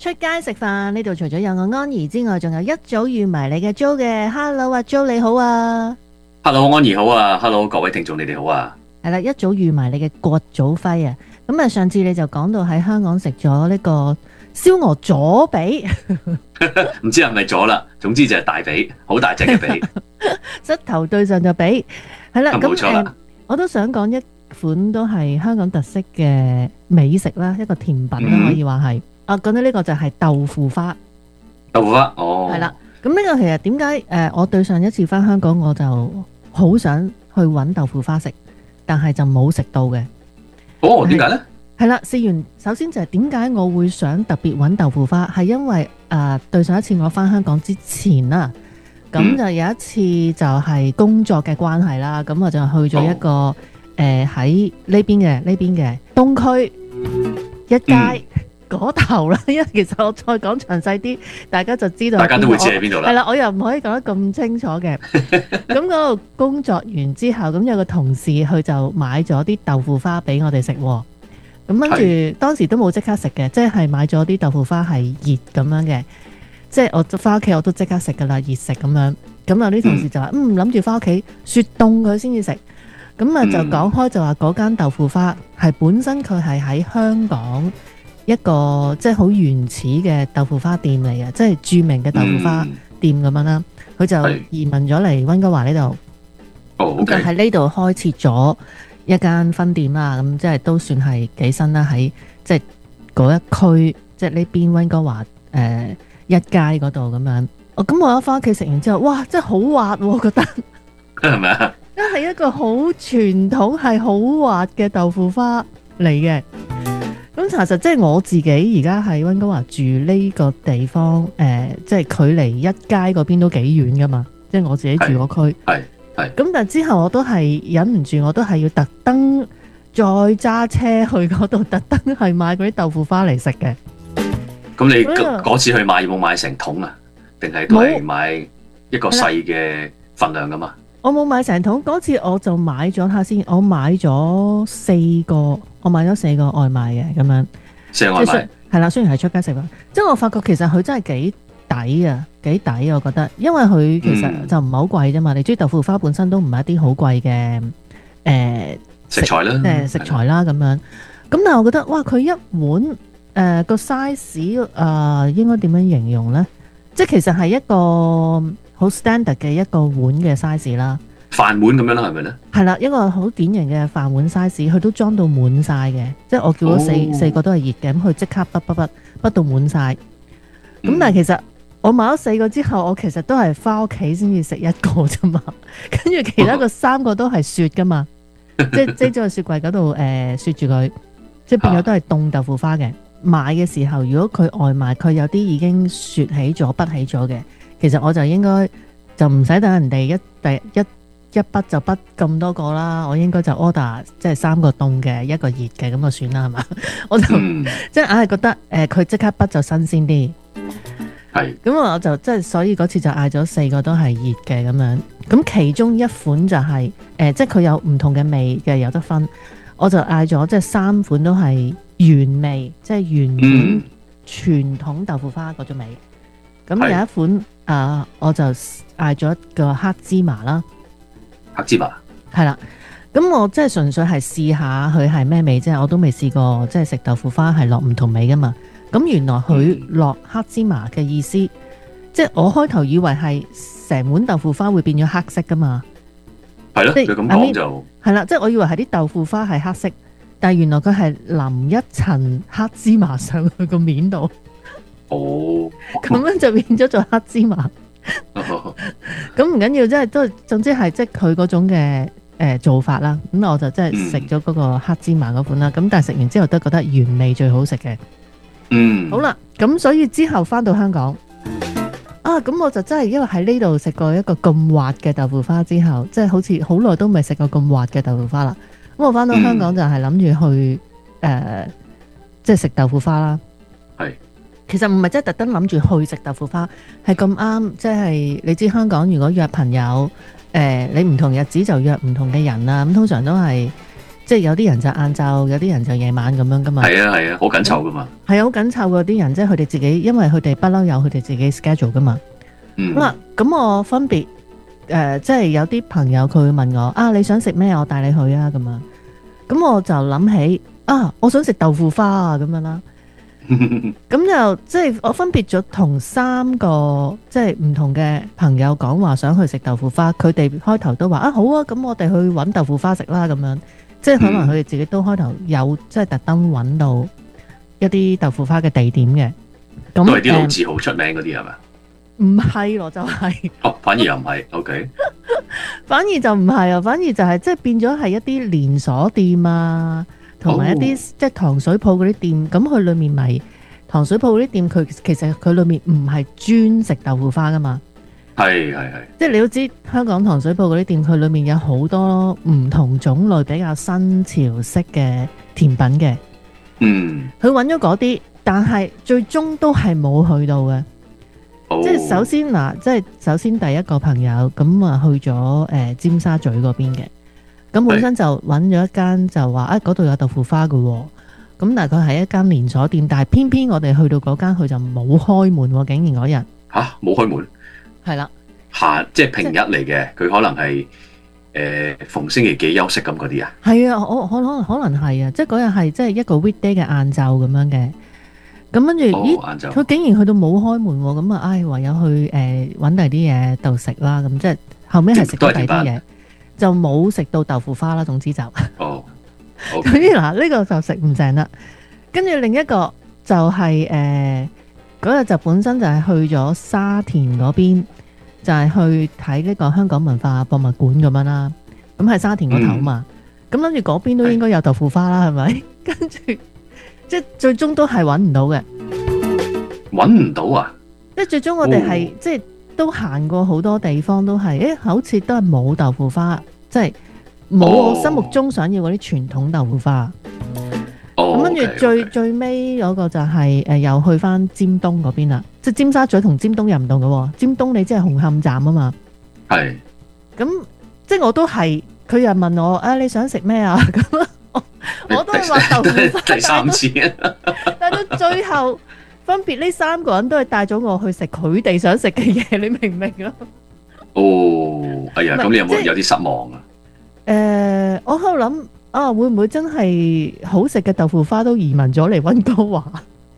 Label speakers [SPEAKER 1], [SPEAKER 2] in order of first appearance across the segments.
[SPEAKER 1] 出街食飯，呢度除咗有我安怡之外，仲有一早預埋你嘅 Jo 嘅。Hello 啊 Jo 你好啊
[SPEAKER 2] Hello， 安怡好啊 ！Hello， 各位聽眾你哋好啊！
[SPEAKER 1] 係啦，一早預埋你嘅郭祖輝啊。咁啊，上次你就講到喺香港食咗呢個燒鵝左髀，
[SPEAKER 2] 唔知係咪咗啦？總之就係大髀，好大隻嘅髀，
[SPEAKER 1] 膝頭對上就髀。係啦，
[SPEAKER 2] 冇錯啦。
[SPEAKER 1] 我都想講一款都係香港特色嘅美食啦，一個甜品啦，可以話係。講到呢個就係豆腐花。
[SPEAKER 2] 豆腐花，哦，
[SPEAKER 1] 係啦。咁呢個其實點解我對上一次返香港我就好想去揾豆腐花食，但係就冇食到嘅。
[SPEAKER 2] 哦，點解呢？
[SPEAKER 1] 係啦，試完首先就係點解我會想特別揾豆腐花，係因為對上一次我返香港之前啦，咁就有一次就係工作嘅關係啦，咁我就去咗一個喺呢邊嘅東區一街。嗰頭啦，因為其實我再講詳細啲，大家就知道。
[SPEAKER 2] 大家都會知喺邊度啦。
[SPEAKER 1] 係啦，我又唔可以講得咁清楚嘅。咁嗰度工作完之後，咁有個同事佢就買咗啲豆腐花俾我哋食。咁跟住當時都冇即刻食嘅，即係買咗啲豆腐花係熱咁樣嘅，即係我翻屋企我都即刻食噶啦，熱食咁樣。咁有啲同事就話諗住翻屋企雪凍佢先至食。咁啊就講開就話嗰間豆腐花係本身佢係喺香港一個即係好原始嘅豆腐花店嚟嘅，即係著名嘅豆腐花店咁樣啦。佢就移民咗嚟溫哥華呢度，就喺呢度開設咗一間分店啦。咁即係都算係幾新啦，喺即係嗰一區，即係呢邊溫哥華一街嗰度咁樣。咁我一翻屋企食完之後，哇！真係好滑喎，我覺得
[SPEAKER 2] 係咪啊？
[SPEAKER 1] 真係一個好傳統係好滑嘅豆腐花嚟嘅。咁查實即係我自己而家喺溫哥華住呢個地方，即係距離一街嗰邊都幾遠噶嘛，即係我自己住嗰區。係。咁但係之後我都係忍唔住，我都係要特登再揸車去嗰度，特登係買嗰啲豆腐花嚟食嘅。
[SPEAKER 2] 咁你嗰次去買有冇買成桶啊？定係都係買一個細嘅份量噶嘛？
[SPEAKER 1] 我冇買成桶，嗰次我就買咗下先，我買咗4個外賣嘅咁樣。
[SPEAKER 2] 4個外賣
[SPEAKER 1] 係啦，雖然係出街食飯，即係我發覺其實佢真係幾抵啊，幾抵我覺得，因為佢其實就唔係好貴啫嘛。你知豆腐花本身都唔係一啲好貴嘅
[SPEAKER 2] 食材啦，
[SPEAKER 1] 食材啦咁樣。咁但係我覺得哇，佢一碗個 size 應該點樣形容呢？即係其實係一個好 standard 嘅一個碗嘅 size 啦，
[SPEAKER 2] 飯碗咁樣啦，係咪咧？係
[SPEAKER 1] 啦，一個好典型嘅飯碗 size， 佢都裝到滿晒嘅，即係我叫咗四個都係熱嘅，咁佢即刻畢到滿晒。咁但係其實我買咗4個之後，我其實都係翻屋企先至食一個啫嘛，跟住其他個3個都係雪噶嘛，即係擠咗個雪櫃嗰度雪住佢，即係變咗都係凍豆腐花嘅。買嘅時候，如果佢外賣，佢有啲已經雪起咗、畢起咗嘅。其實我就應該就唔使等人哋一筆就筆咁多個啦，我應該就 order 即係3個凍嘅1個熱嘅咁就算啦，係嘛？我就即係硬係覺得佢即刻筆就新鮮啲，係咁我就即係所以嗰次就嗌咗4個都係熱嘅咁樣。咁其中一款就係即係佢有唔同嘅味嘅有得分，我就嗌咗即係3款都係原味，即係原本傳統豆腐花嗰種味。咁有一款我就嗌咗一個黑芝麻啦，
[SPEAKER 2] 黑芝麻
[SPEAKER 1] 係啦。咁我即係純粹係試下佢係咩味啫，我都未試過即係食豆腐花係落唔同味噶嘛。咁原來佢落黑芝麻嘅意思，即係我開頭以為係成碗豆腐花會變咗黑色噶嘛。
[SPEAKER 2] 係咯，就咁講就
[SPEAKER 1] 係啦，即係我以為係啲豆腐花係黑色，但係原來佢係淋一層黑芝麻上去個面度。哦，咁樣就變咗做黑芝麻。咁唔緊要，即係都總之係即係佢嗰種嘅做法啦。咁我就真係食咗嗰個黑芝麻嗰款啦。咁但係食完之後都覺得原味最好食嘅。好啦，咁所以之後翻到香港咁我就真係因為喺呢度食過一個咁滑嘅豆腐花之後，即係好似好耐都未食過咁滑嘅豆腐花啦。咁我翻到香港就係諗住去即係食豆腐花啦。係。其實唔係真係特登諗住去食豆腐花，係咁啱，即係你知香港如果約朋友，你唔同日子就約唔同嘅人啦。咁通常都係即係有啲人就晏晝，有啲人就夜晚咁樣噶嘛。
[SPEAKER 2] 係啊係啊，好緊湊噶嘛。
[SPEAKER 1] 係啊，好緊湊嗰啲人，即係佢哋自己，因為佢哋不嬲有佢哋自己 schedule 噶嘛。咁我分別即係有啲朋友佢會問我啊，你想食咩？我帶你去啊咁樣。咁我就諗起啊，我想食豆腐花啊咁樣啦。咁就即係我分別咗同3個即係唔同嘅朋友講話想去食豆腐花，佢哋開頭都話啊好啊，咁我哋去搵豆腐花食啦咁樣，即係可能佢哋自己都開頭有即係特登搵到一啲豆腐花嘅地點嘅，咁
[SPEAKER 2] 都係啲老字號出名嗰啲係咪？
[SPEAKER 1] 唔係咯，就係
[SPEAKER 2] 反而又唔係，OK，
[SPEAKER 1] 反而就唔係啊，反而就係即係變咗係一啲連鎖店啊。同埋一啲即係糖水鋪嗰啲店，咁佢裏面咪糖水鋪嗰啲店，佢其實佢裏面唔係專食豆腐花噶嘛。
[SPEAKER 2] 係，
[SPEAKER 1] 即係你都知香港糖水鋪嗰啲店，佢裏面有好多唔同種類比較新潮式嘅甜品嘅。佢揾咗嗰啲，但係最終都係冇去到嘅。即係首先嗱，即係首先第一個朋友咁啊去咗尖沙咀嗰邊嘅。咁本身就揾咗一間就話嗰度有豆腐花嘅喎，咁但係佢係一間連鎖店，但係偏偏我哋去到嗰間佢就冇開門喎，竟然嗰日
[SPEAKER 2] 冇開門，
[SPEAKER 1] 係啦，
[SPEAKER 2] 即係平日嚟嘅，佢可能係逢星期幾休息咁嗰啲啊？
[SPEAKER 1] 係啊，我可能係啊，即係嗰日係即係一個 weekday 嘅晏晝咁樣嘅，咁跟住佢竟然去到冇開門喎，咁啊唯有去揾第啲嘢度食啦，咁即係後尾係食咗第啲嘢。就冇食到豆腐花啦，總之就咁嗱，呢個就食唔成啦。跟住另一個就係嗰日就本身就係去咗沙田嗰邊，就係去睇呢個香港文化博物館咁樣啦。咁係沙田個頭嘛，咁諗住嗰邊都應該有豆腐花啦，係咪？跟住即係最終都係揾唔到嘅，
[SPEAKER 2] 揾唔到啊！
[SPEAKER 1] 即係最終我哋係即係。都行過好多地方，都係好似都係冇豆腐花，即係冇我心目中想要嗰啲傳統豆腐花。咁跟住最尾嗰個就係又去翻尖東嗰邊啦，即係尖沙咀同尖東又唔同嘅喎。尖東你即係紅磡站啊嘛。係。咁即係我都係，佢又問我你想食咩啊？咁我都係話豆腐花。第三次。但到最後。分別呢3個人都係帶咗我去食佢哋想食嘅嘢，你明唔明啊？
[SPEAKER 2] 哎呀，咁你有冇有啲失望啊？
[SPEAKER 1] 我喺度諗啊，會唔會真係好食嘅豆腐花都移民咗嚟溫哥華？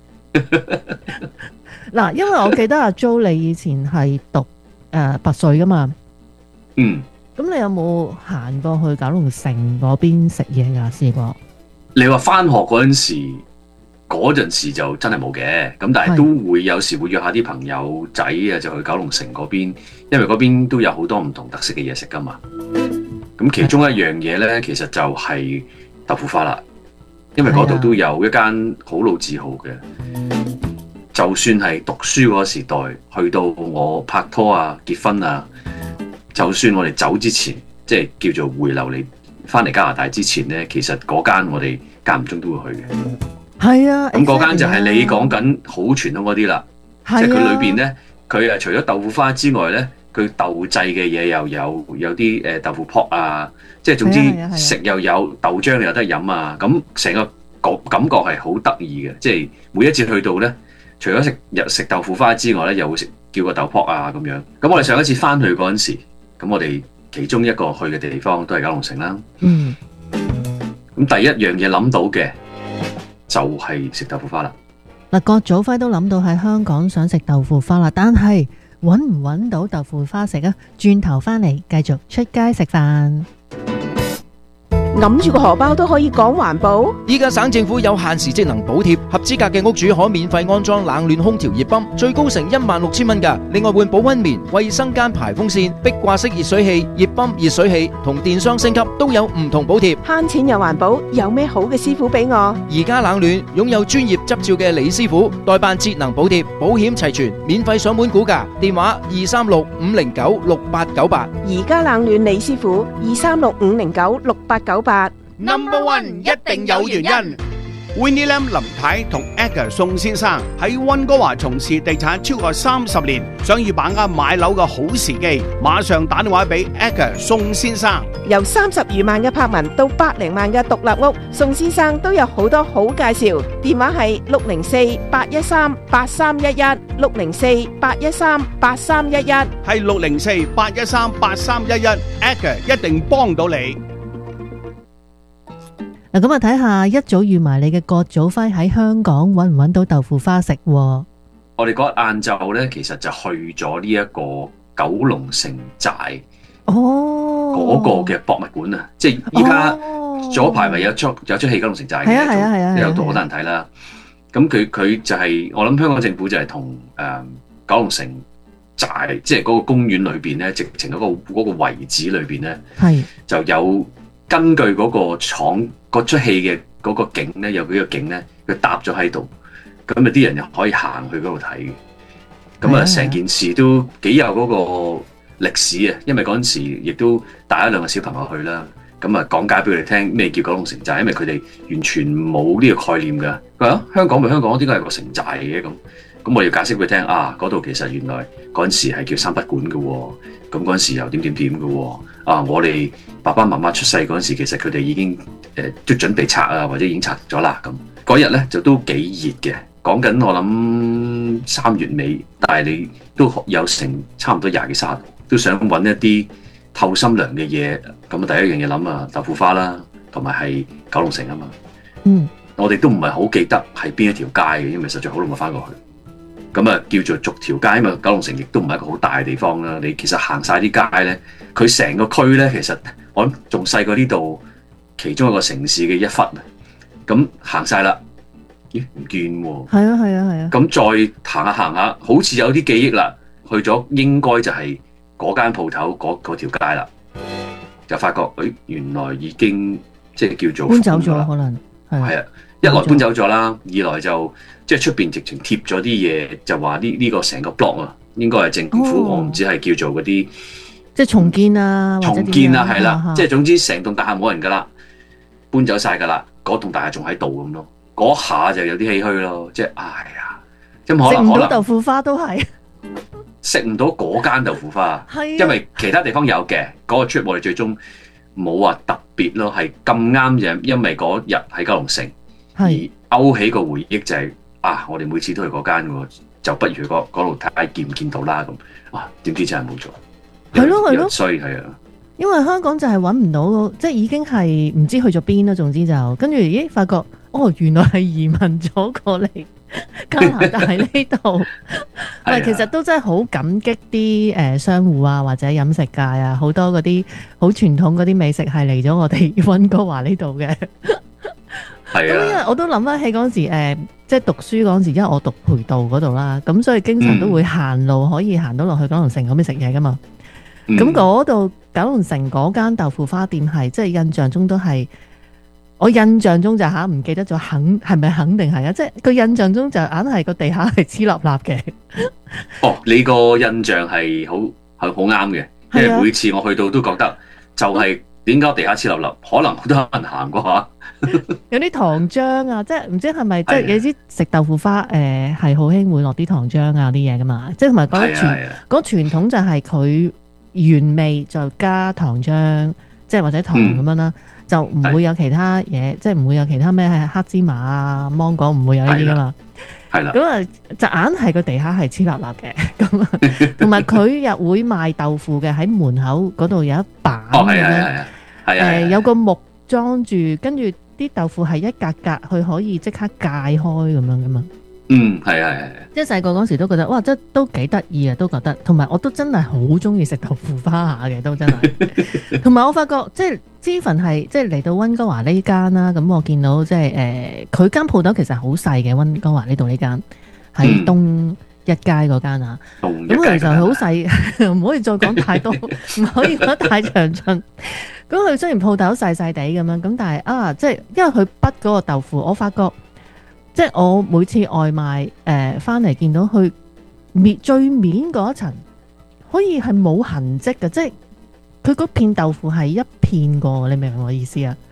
[SPEAKER 1] 嗱，因為我記得阿 Jo 你以前係讀拔萃噶嘛，咁你有冇行過去九龍城嗰邊食嘢噶？試過？你
[SPEAKER 2] 話返學嗰陣時就真係冇嘅，咁但係都會有時會約下啲朋友仔啊，就去九龍城嗰邊，因為嗰邊都有好多唔同特色嘅嘢食噶嘛。咁其中一樣嘢呢，其實就係豆腐花啦，因為嗰度都有一間好老字號嘅。就算係讀書嗰個時代，去到我拍拖啊、結婚啊，就算我哋走之前，即係叫做回流嚟翻嚟加拿大之前呢，其實嗰間我哋間唔中都會去嘅。係啊，咁嗰間就係你講緊好傳統嗰啲啦，即係佢裏邊咧，佢除咗豆腐花之外咧，佢豆製嘅嘢又有啲豆腐泡啊，即係總之食又有豆漿又有得飲啊，咁成個感覺係好得意嘅，即係每一次去到咧，除咗食豆腐花之外咧，又會叫個豆泡啊咁樣。咁我哋上一次翻去嗰陣時，咁我哋其中一個去嘅地方都係九龍城啦。咁第一樣嘢諗到嘅。就係食豆腐花啦！嗱，郭祖輝都諗到喺香港想食豆腐花啦，但係揾唔揾到豆腐花食啊？轉頭返嚟繼續出街食飯。
[SPEAKER 3] 揞住個荷包都可以講環保。
[SPEAKER 4] 依家省政府有限時節能補貼，合資格嘅屋主可免費安裝冷暖空調熱泵，最高成16,000蚊㗎。另外換保溫棉、衛生間排風扇、壁掛式熱水器、熱泵、熱水器同電箱升級都有唔同補貼。
[SPEAKER 3] 慳錢又環保，有咩好嘅師傅俾我？
[SPEAKER 4] 而家冷暖擁有專業執照嘅李師傅代辦節能補貼，保險齊全，免費上門估價，電話236-509-6898。
[SPEAKER 3] 而家冷暖李師傅236-509-6898。
[SPEAKER 4] Number one 一定有原因。
[SPEAKER 5] Winnie Lam 林太同 Edgar 宋先生喺溫哥華從事地產超過30年，想要把握買樓嘅好時機，馬上打電話俾 Edgar 宋先生。
[SPEAKER 3] 由30餘萬嘅柏文到100萬嘅獨立屋，宋先生都有好多好介紹。電話係604-813-8311 604-813-8311，
[SPEAKER 5] 係604-813-8311 ，Edgar 一定幫到你。
[SPEAKER 1] 嗱，咁啊睇下一早預埋你嘅葛祖輝喺香港揾唔揾到豆腐花食喎？
[SPEAKER 2] 我哋嗰日晏晝咧，其實就去咗呢一個九龍城寨嗰個嘅博物館啊！即係依家左排咪有出戲《九龍城寨》嘅，有好多人睇啦。咁佢就係、我諗香港政府就係同九龍城寨，即係嗰個公園裏邊咧，直情嗰個遺址裏邊咧，就有根據嗰個廠嗰出戲嘅嗰個景咧，有幾個景咧，佢搭咗喺度，咁啊啲人又可以行去嗰度睇嘅。咁啊，成件事都幾有嗰個歷史啊！因為嗰陣時亦都帶咗2個小朋友去啦，咁啊講解俾佢哋聽咩叫九龍城寨，因為佢哋完全冇呢個概念㗎。佢話香港咪香港，點解係個城寨嘅咁？咁我要解釋俾佢聽啊！嗰度其實原來嗰陣時係叫三不管嘅喎，咁嗰陣時又點嘅喎。啊，我哋爸爸媽媽出世嗰陣時，其實佢哋已經都準備拆啊，或者已經拆咗啦。咁嗰日咧就都幾熱嘅，講緊我諗3月尾，但係你都有成差唔多20幾30度，都想揾一啲透心涼嘅嘢。咁啊，第一樣嘢諗啊，豆腐花啦，同埋係九龍城啊嘛。我哋都唔係好記得係邊一條街嘅，因為實在好耐冇翻過去。咁啊，叫做逐條街，因為九龍城亦都唔係一個好大嘅地方啦。你其實行晒啲街咧，佢成個區咧，其實我諗仲細過呢度其中一個城市嘅1忽。咁行晒啦，咦唔見喎？係啊。咁再行下，好似有啲記憶啦，去咗應該就係嗰間鋪頭嗰條街啦，就發覺原來已經即係叫做
[SPEAKER 1] 搬走咗，可能
[SPEAKER 2] 係啊。一來搬走咗啦，二來就即係出邊直情貼咗啲嘢，就話呢個成個 block 啊，應該係政府，我唔知係叫做嗰啲
[SPEAKER 1] 即係重建啊，
[SPEAKER 2] 重建啊，係啦，即係總之成棟大廈冇人噶啦，搬走晒噶啦，嗰棟大廈仲喺度咁咯，嗰下就有啲唏噓咯，即係哎呀，咁可能
[SPEAKER 1] 食唔到豆腐花都係
[SPEAKER 2] 食唔到嗰間豆腐花，因為其他地方有嘅，嗰個 trip 我哋最終冇話特別咯，係咁啱嘅，因為嗰日喺九龍城。而勾起個回憶就係、我哋每次都去嗰間喎，就不如去嗰度睇下見唔見到啦咁。點知真係冇咗。係咯，衰係啊。
[SPEAKER 1] 因為香港就係揾唔到，即係已經係唔知去咗邊啦。總之就跟住，發覺原來係移民咗過嚟加拿大呢度。喂，其實都真係好感激啲商戶啊，或者飲食界啊，好多嗰啲好傳統嗰啲美食係嚟咗我哋溫哥華呢度嘅。咁因為我都諗翻起嗰陣時，即係讀書嗰陣時，因為我讀培道嗰度啦，咁所以經常都會行路，可以行到落去九龍城嗰邊食嘢噶嘛。咁嗰度九龍城嗰間豆腐花店係，即係印象中都係，我印象中就唔記得咗係咪肯定係啊？即係個印象中就硬係個地下係黐立立嘅。
[SPEAKER 2] 你個印象係好啱嘅，因為每次我去到都覺得就係點解地下黐立立，可能好多人行過下。
[SPEAKER 1] 有啲糖漿啊，即係唔知係咪即係有啲食豆腐花係好興會落啲糖漿啊啲嘢噶嘛，即係同埋嗰傳統就係佢原味就加糖漿，即係或者糖咁樣啦，就唔會有其他嘢，即係唔會有其他咩黑芝麻啊、芒果唔會有呢啲噶嘛。係啦，咁啊就硬係個地下係黐立立嘅，咁啊同埋佢又會賣豆腐嘅，喺門口嗰度有一板咁樣，有個木裝住，跟住啲豆腐係一格格，佢可以即刻解開咁樣噶嘛。
[SPEAKER 2] 係。
[SPEAKER 1] 即係細個嗰時都覺得，哇，真都幾得意啊，都覺得。同埋我都真係好中意食豆腐花下嘅，都真係。同埋我發覺，即係之份係即係嚟到溫哥華呢間啦，咁我見到即係佢間鋪頭其實好細嘅，溫哥華呢度呢間喺東一街嗰間啊。咁其實好細，唔可以再講太多，唔可以講得太詳盡。咁佢雖然鋪頭細細地咁樣，咁但係即係因為佢畢嗰個豆腐，我發覺即係我每次外賣翻嚟見到佢最面嗰一層可以係冇痕跡嘅，即係佢嗰片豆腐係一片過，你明唔明我意思啊？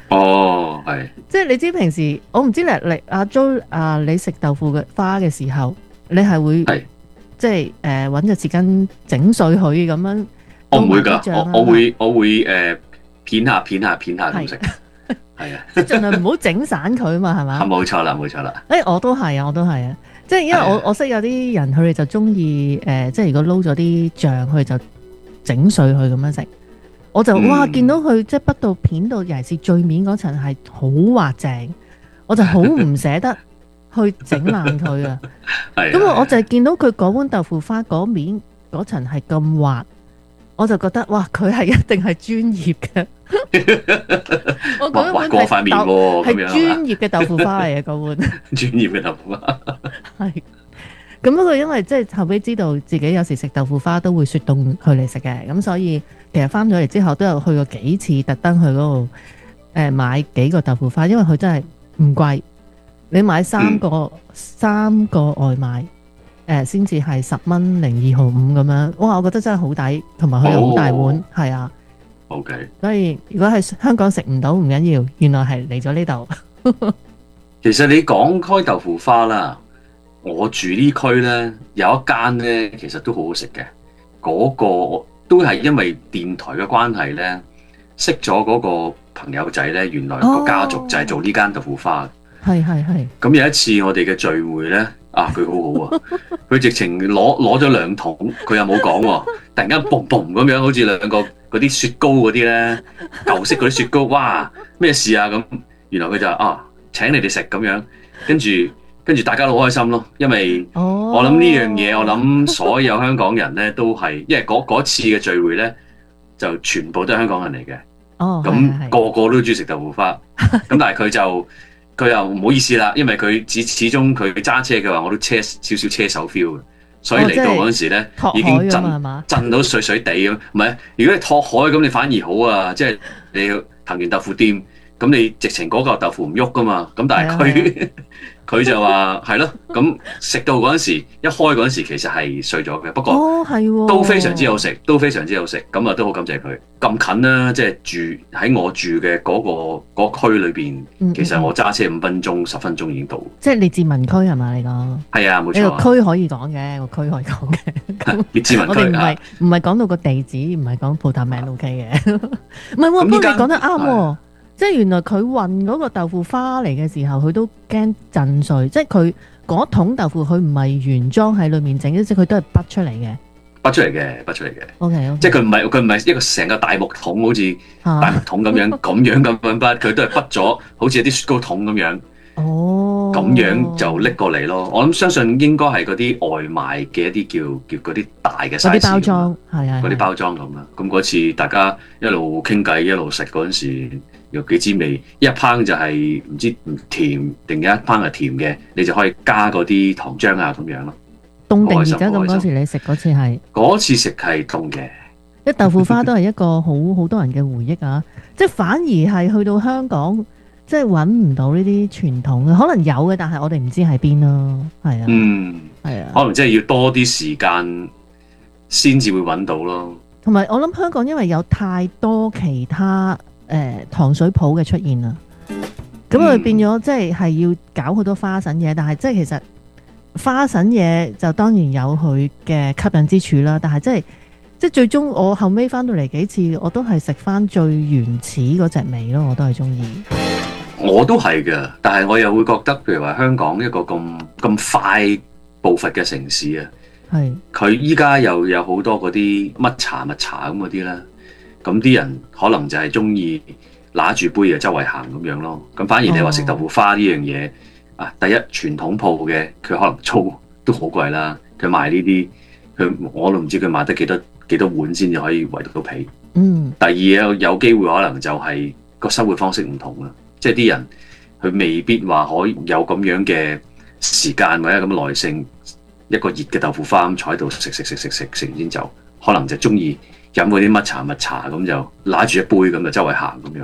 [SPEAKER 2] 哦，係。
[SPEAKER 1] 即係你知平時我唔知你阿 Jo 你食豆腐嘅花嘅時候，你係會
[SPEAKER 2] 係
[SPEAKER 1] 即係揾隻匙羹整碎佢咁樣。
[SPEAKER 2] 我唔會㗎，
[SPEAKER 1] 倒埋啲醬啊
[SPEAKER 2] 我會片下咁食。係啊，
[SPEAKER 1] 即係盡量唔好整散佢嘛，係嘛？
[SPEAKER 2] 冇錯啦。
[SPEAKER 1] 我都係啊，即係因為我識有啲人佢哋就中意即係如果撈咗啲醬，佢哋就整碎佢咁樣食。我就哇見到佢即係畢到片到，尤其是最面嗰層係好滑淨，我就好唔捨得去整爛佢啊！咁我就係見到佢嗰碗豆腐花嗰面嗰層係咁滑，我就覺得哇佢係一定係專業嘅。我覺得
[SPEAKER 2] 滑過塊面喎，
[SPEAKER 1] 係專業嘅豆腐花嚟嘅嗰碗。
[SPEAKER 2] 專業嘅豆腐花
[SPEAKER 1] 係。咁不過因為即係後尾知道自己有時食豆腐花都會雪凍佢嚟食嘅，咁所以其實翻咗嚟之後都有去過幾次，特登去嗰度買幾個豆腐花，因為佢真係唔貴，你買三個外賣先至係10.02毫5咁樣，哇！我覺得真係好抵，同埋佢又好大碗，係啊。
[SPEAKER 2] OK，
[SPEAKER 1] 所以如果喺香港食唔到唔緊要，原來係嚟咗呢度。
[SPEAKER 2] 其實你講開豆腐花啦。我住呢區咧有一間咧，其實都好好食嘅。嗰個都係因為電台嘅關係咧，識咗嗰個朋友仔咧，原來個家族就係做呢間豆腐花。
[SPEAKER 1] 係。
[SPEAKER 2] 咁有一次我哋嘅聚會咧，佢好好啊，佢直情攞咗2桶，佢又冇講喎，突然間嘣嘣咁樣，好似2個嗰啲雪糕嗰啲咧，舊式嗰啲雪糕，哇咩事啊咁？原來佢就請你哋食咁樣，跟住大家都好開心咯，因為我諗呢樣嘢，我諗所有香港人咧都係，因為嗰次嘅聚會咧就全部都係香港人嚟嘅，咁個個都中意食豆腐花，咁但係佢又唔好意思啦，因為佢始終佢揸車嘅話，我都少少車手 feel 嘅，所以嚟到嗰陣時咧已經震到水水地咁，唔係，如果你拓海咁你反而好啊，即係你要藤原豆腐店，咁你直情嗰嚿豆腐唔喐噶嘛，咁但係佢就話係咯，咁食到嗰陣時，一開嗰陣時其實係碎咗嘅，不過都非常之好食，咁啊都好感謝佢咁近啦，即係住喺我住嘅嗰區裏邊，其實我揸車5分鐘、10分鐘已經到。即係
[SPEAKER 1] 列治文區係嘛？你講
[SPEAKER 2] 係啊，冇錯。
[SPEAKER 1] 呢個區可以講嘅，個區可以講嘅。
[SPEAKER 2] 列治文區
[SPEAKER 1] 我哋唔係講到個地址，唔係講鋪頭名 OK 嘅。唔係喎，不過你講得啱喎。即係原來佢運嗰個豆腐花嚟嘅時候，佢都驚震碎。即係佢嗰桶豆腐，佢唔係原裝喺裏面整，即係佢都係剝出嚟嘅。剝出嚟嘅。OK，即係佢唔係一個成個大木桶，好似大木桶咁樣咁剝，佢都係剝咗，好似一啲雪糕桶咁樣。咁樣就拎過嚟咯。我諗相信應該係嗰啲外賣嘅一啲叫嗰啲大嘅 size 嗰啲包裝，嗰啲包裝咁啦。咁嗰次大家一路傾偈一路食嗰陣時，有幾滋味。一烹就係唔知甜定一烹係甜嘅，你就可以加嗰啲糖漿啊咁樣咯。凍定熱㗎？咁嗰時你食嗰次係？嗰次食係凍嘅。即豆腐花都係一個好多人嘅回憶啊！即係反而係去到香港。即係揾唔到呢啲傳統嘅，可能有嘅，但係我哋唔知喺邊咯，係啊，係啊，
[SPEAKER 2] 可能真係要多啲時間先至會揾到咯。
[SPEAKER 1] 同埋我諗香港因為有太多其他糖水鋪嘅出現啦，咁佢變咗即係要搞好多花神嘢，但係即係其實花神嘢就當然有佢嘅吸引之處啦，但係即係最終我後尾翻到嚟幾次，我都係食翻最原始嗰隻味咯，我都係中意。
[SPEAKER 2] 我都係嘅，但係我又會覺得，譬如話香港一個咁快步伐嘅城市啊，佢依家又有好多嗰啲乜茶咁嗰啲啦，咁啲人可能就係中意拿住杯啊周圍行咁樣咯。咁反而你話食豆腐花呢樣嘢第一傳統鋪嘅佢可能租都好貴啦，佢賣呢啲我都唔知佢賣得幾多碗先至可以圍到皮。第二有機會可能就係個生活方式唔同啦。即係啲人佢未必話可以有咁樣嘅時間或者咁嘅耐性，一個熱嘅豆腐花咁坐喺度食完先走，可能就中意飲嗰啲乜茶咁就拿住一杯咁就周圍行咁樣。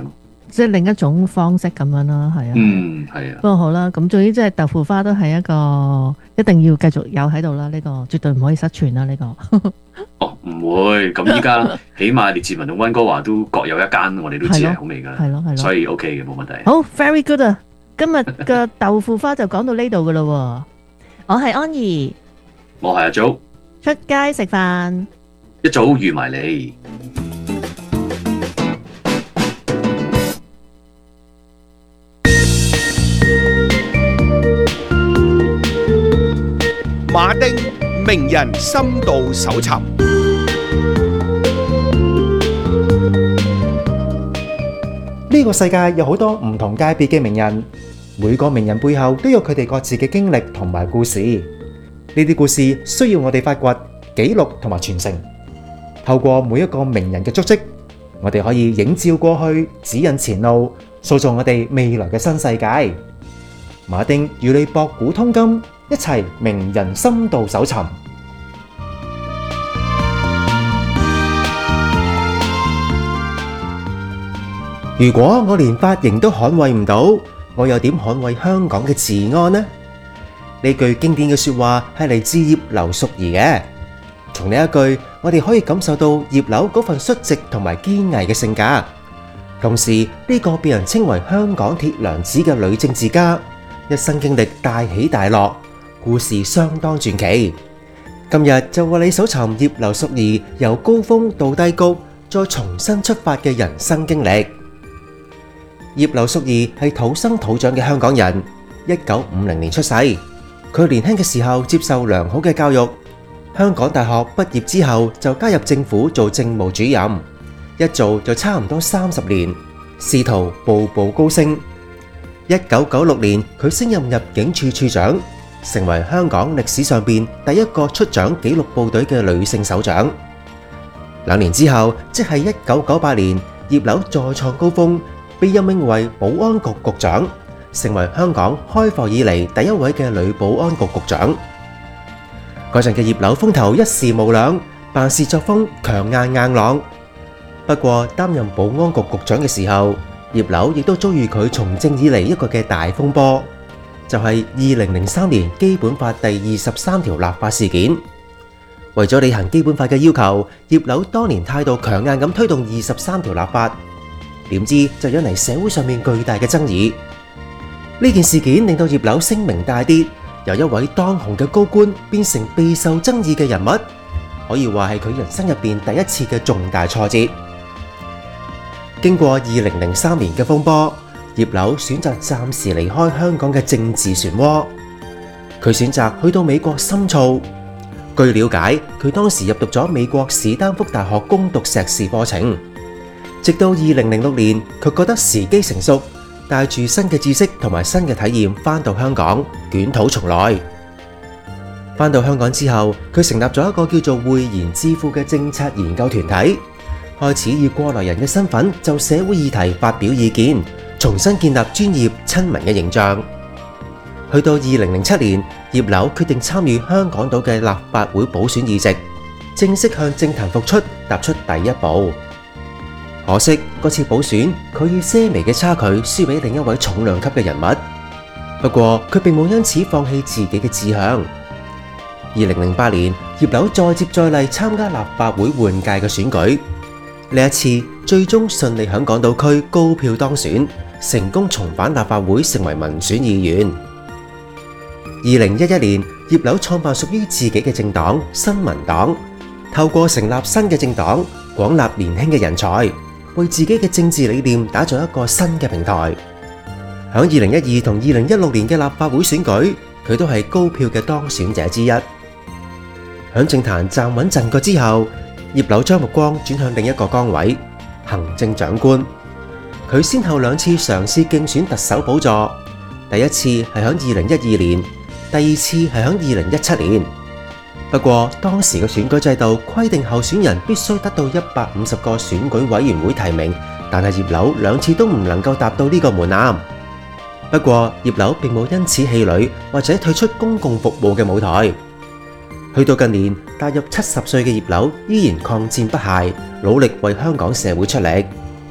[SPEAKER 1] 即係另一種方式咁樣啦，係啊。
[SPEAKER 2] 係啊。
[SPEAKER 1] 不過好啦，咁總之即係豆腐花都係一個一定要繼續有喺度啦，呢個絕對唔可以失傳啦，呢個。
[SPEAKER 2] 哦，唔會，咁依家起碼列治文同溫哥華都各有一間，我哋都知係好味㗎啦。
[SPEAKER 1] 係咯，
[SPEAKER 2] 所以 OK 嘅，冇問題。
[SPEAKER 1] 好 ，very good 啊！今日嘅豆腐花就講到呢度㗎咯喎。我係安怡，
[SPEAKER 2] 我係阿祖，
[SPEAKER 1] 出街食飯，
[SPEAKER 2] 一早預埋你。
[SPEAKER 5] 馬丁名人深度搜尋。
[SPEAKER 6] 呢個世界有好多唔同界別嘅名人，每個名人背後都有佢哋各自嘅經歷同埋故事。呢啲故事需要我哋發掘、記錄同埋傳承。透過每一個名人嘅足跡，我哋可以映照過去，指引前路，塑造我哋未來嘅新世界。馬丁與你博古通今，一齊名人深度搜尋。如果我連髮型都捍衛唔到，我又點捍衛香港嘅治安呢？呢句經典嘅說話係嚟自葉劉淑儀嘅。從呢一句，我哋可以感受到葉劉嗰份率直同埋堅毅嘅性格。同時，呢個被人稱為香港鐵娘子嘅女政治家，一生經歷大起大落，故事相當傳奇。今日就為你搜尋葉劉淑儀由高峰到低谷，再重新出發嘅人生經歷。葉劉淑儀係土生土長嘅香港人，1950年出世。佢年輕嘅時候接受良好嘅教育，香港大學畢業之後就加入政府做政務主任，一做就差唔多30年，仕途步步高升。1996年，佢升任入境處處長，成為香港歷史上邊第一個出掌紀律部隊嘅女性首長。2年之後，即係1998年，葉劉再創高峰，被任命為保安局局長，成為香港開埠以嚟第一位嘅女保安局局長。嗰陣嘅葉劉風頭一時無兩，辦事作風強硬硬朗。不過擔任保安局局長嘅時候，葉劉亦都遭遇佢從政以嚟一個嘅大風波，就係2003年基本法第23條立法事件。為咗履行基本法嘅要求，葉劉當年態度強硬咁推動23條立法，點知就引嚟社會上面巨大嘅爭議。呢件事件令到葉劉聲名大跌，由一位當紅嘅高官變成備受爭議嘅人物，可以話係佢人生入邊第一次嘅重大挫折。經過2003年嘅風波，葉劉選擇暫時離開香港嘅政治漩渦，佢選擇去到美國深造。據了解，佢當時入讀咗美國史丹福大學攻讀碩士課程。直到2006年，佢覺得時機成熟，帶住新嘅知識同埋新嘅體驗返到香港，捲土重來。返到香港之後，佢成立咗一個叫做匯賢智庫嘅政策研究團體，開始以過來人嘅身份就社會議題發表意見，重新建立專業親民嘅形象。去到2007年，葉劉決定參與香港島嘅立法會補選議席，正式向政壇復出，踏出第一步。可惜嗰次補選，佢以些微嘅差距輸俾另一位重量級嘅人物。不過佢並冇因此放棄自己嘅志向。2008年，葉劉再接再厲參加立法會換屆嘅選舉，呢一次最終順利響港島區高票當選，成功重返立法會成為民選議員。2011年，葉劉創辦屬於自己嘅政黨新民黨，透過成立新嘅政黨，廣納年輕嘅人才，為自己嘅政治理念打造一個新嘅平台。響2012同2016年嘅立法會選舉，佢都係高票嘅當選者之一。響政壇站穩陣腳之後，葉劉將目光轉向另一個崗位——行政長官。佢先後2次嘗試競選特首寶座，第一次係響2012年，第二次係響2017年。不過當時嘅選舉制度規定候選人必須得到150個選舉委員會提名，但係葉劉2次都唔能夠達到呢個門檻。不過葉劉並冇因此氣餒或者退出公共服務嘅舞台。去到近年，踏入70歲嘅葉劉依然抗戰不懈，努力為香港社會出力。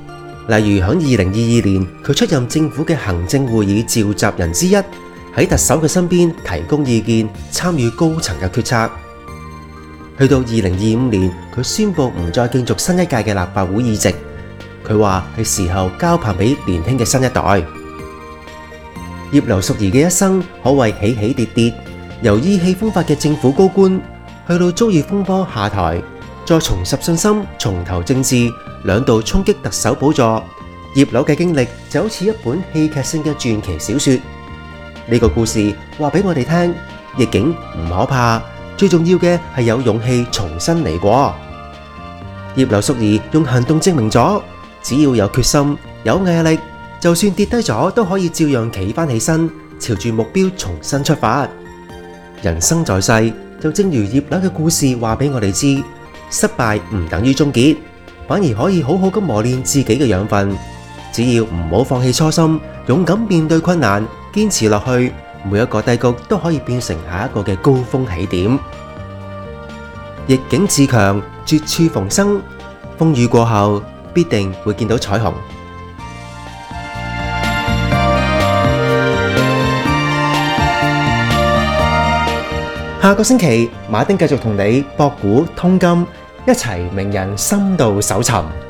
[SPEAKER 6] 例如喺2022年，佢出任政府嘅行政會議召集人之一，喺特首嘅身邊提供意見，參與高層嘅決策。去到2025年，佢宣布唔再競逐新一屆嘅立法會議席。佢話係時候交棒俾年輕嘅新一代。葉劉淑儀嘅一生可謂起起跌跌，由意氣風發嘅政府高官，去到遭遇風波下台，再重拾信心，重投政治，兩度衝擊特首寶座。葉劉嘅經歷就好似一本戲劇性嘅傳奇小說。呢個故事話俾我哋聽，逆境唔可怕，最重要嘅係有勇氣重新嚟過。葉劉淑儀用行動證明咗，只要有決心、有毅力，就算跌低咗都可以照樣企返起身，朝住目標重新出發。人生在世，就正如葉劉嘅故事話俾我哋知，失敗唔等於終結，反而可以好好咁磨練自己嘅養分。只要唔好放棄初心，勇敢面對困難，堅持落去，每一個低谷都可以變成下一個嘅高峰起點。逆境自強，絕處逢生，風雨過後必定會見到彩虹。下個星期，馬丁繼續同你博古通今，一齊名人深度搜尋。